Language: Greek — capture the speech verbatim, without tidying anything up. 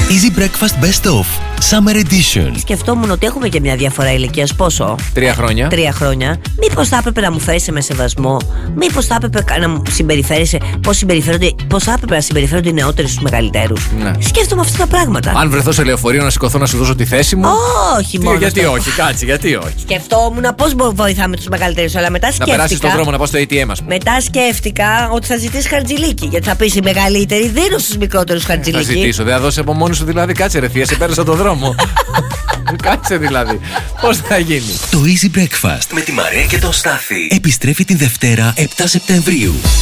Easy Breakfast Best Of Summer Edition. Σκεφτόμουν ότι έχουμε και μια διαφορά ηλικίας. Πόσο? Τρία χρόνια. Τρία χρόνια. Μήπως θα έπρεπε να μου φέρεσαι με σεβασμό? Μήπως θα έπρεπε να μου συμπεριφέρεσαι πώς συμπεριφέρονται, πώς θα έπρεπε να συμπεριφέρονται οι νεότεροι στους μεγαλύτερους? Ναι. Σκέφτομαι αυτά τα πράγματα. Αν βρεθώ σε λεωφορείο να σηκωθώ να σου δώσω τη θέση μου. Όχι Τι, μόνο. γιατί στο... όχι, κάτσε, γιατί όχι. Σκεφτόμουν πώς βοηθάμε τους μεγαλύτερους, αλλά μετά Να σκέφτηκα. περάσει στον δρόμο να πάω στο έι τι εμ, ας πούμε. Μετά σκέφτηκα ότι θα ζητήσει χαρτζηλίκι. Γιατί θα πει οι μεγαλύτεροι δίνουν στους μικρότερους Θα χαρτζηλίκι. ζητήσω, δεν θα δώσει από μόνη σου δηλαδή. Κάτσε ρε θεία, σε πέρασα τον δρόμο. Κάτσε δηλαδή. Πώς θα γίνει? Το Easy Breakfast με τη Μαρία και τον Στάθη επιστρέφει τη Δευτέρα επτά Σεπτεμβρίου.